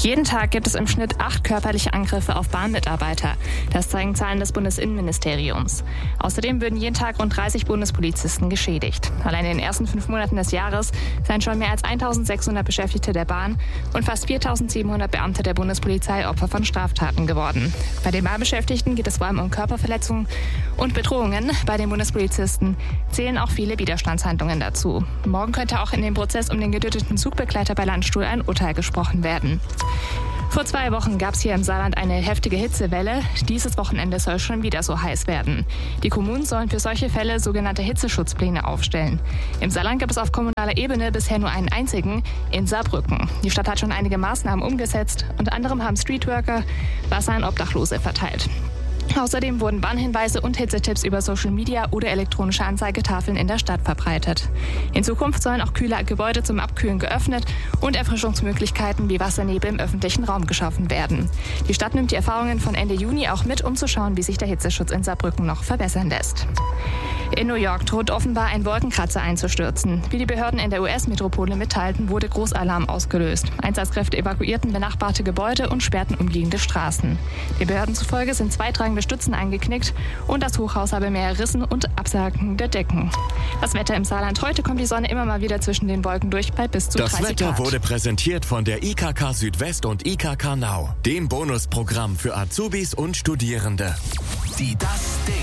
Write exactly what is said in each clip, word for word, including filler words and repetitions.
Jeden Tag gibt es im Schnitt acht körperliche Angriffe auf Bahnmitarbeiter. Das zeigen Zahlen des Bundesinnenministeriums. Außerdem würden jeden Tag rund dreißig Bundespolizisten geschädigt. Allein in den ersten fünf Monaten des Jahres seien schon mehr als eintausendsechshundert Beschäftigte der Bahn und fast viertausendsiebenhundert Beamte der Bundespolizei Opfer von Straftaten geworden. Bei den Bahnbeschäftigten geht es vor allem um Körperverletzungen und Bedrohungen. Bei den Bundespolizisten zählen auch viele Widerstandshandlungen dazu. Morgen könnte auch in dem Prozess um den getöteten Zugbegleiter bei Landstuhl ein Urteil gesprochen werden. Vor zwei Wochen gab es hier im Saarland eine heftige Hitzewelle. Dieses Wochenende soll schon wieder so heiß werden. Die Kommunen sollen für solche Fälle sogenannte Hitzeschutzpläne aufstellen. Im Saarland gibt es auf kommunaler Ebene bisher nur einen einzigen, in Saarbrücken. Die Stadt hat schon einige Maßnahmen umgesetzt. Unter anderem haben Streetworker Wasser an Obdachlose verteilt. Außerdem wurden Warnhinweise und Hitzetipps über Social Media oder elektronische Anzeigetafeln in der Stadt verbreitet. In Zukunft sollen auch kühle Gebäude zum Abkühlen geöffnet und Erfrischungsmöglichkeiten wie Wassernebel im öffentlichen Raum geschaffen werden. Die Stadt nimmt die Erfahrungen von Ende Juni auch mit, um zu schauen, wie sich der Hitzeschutz in Saarbrücken noch verbessern lässt. In New York droht offenbar ein Wolkenkratzer einzustürzen. Wie die Behörden in der U S-Metropole mitteilten, wurde Großalarm ausgelöst. Einsatzkräfte evakuierten benachbarte Gebäude und sperrten umliegende Straßen. Den Behörden zufolge sind zwei tragende Stützen eingeknickt und das Hochhaus habe mehrere Rissen und absagende Decken. Das Wetter im Saarland: Heute kommt die Sonne immer mal wieder zwischen den Wolken durch bei bis zu dreißig Grad. Das Wetter wurde präsentiert von der I K K Südwest und I K K Now, dem Bonusprogramm für Azubis und Studierende. Die Das Ding.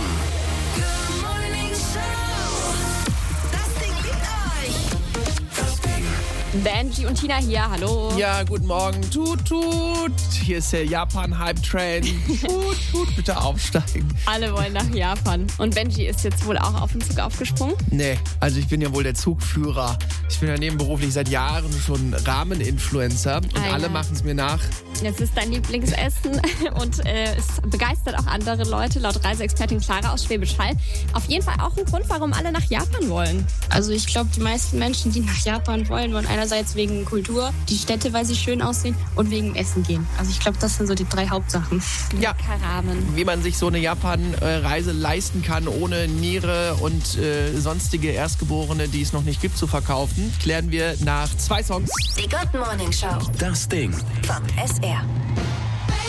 Benji und Tina hier, hallo. Ja, guten Morgen. Tut, tut. Hier ist der Japan-Hype-Train. Tut, tut, bitte aufsteigen. Alle wollen nach Japan. Und Benji ist jetzt wohl auch auf den Zug aufgesprungen? Nee, also ich bin ja wohl der Zugführer. Ich bin ja nebenberuflich seit Jahren schon Ramen-Influencer und ah, alle ja. machen es mir nach. Jetzt ist dein Lieblingsessen und äh, es begeistert auch andere Leute, laut Reiseexpertin Clara aus Schwäbisch Hall. Auf jeden Fall auch ein Grund, warum alle nach Japan wollen. Also ich glaube, die meisten Menschen, die nach Japan wollen, wollen einerseits wegen Kultur, die Städte, weil sie schön aussehen, und wegen Essen gehen. Also ich glaube, das sind so die drei Hauptsachen. Ja, Ramen. Wie man sich so eine Japan-Reise leisten kann, ohne Niere und äh, sonstige Erstgeborene, die es noch nicht gibt, zu verkaufen, klären wir nach zwei Songs. Die Good Morning Show. Das Ding. Vom S R.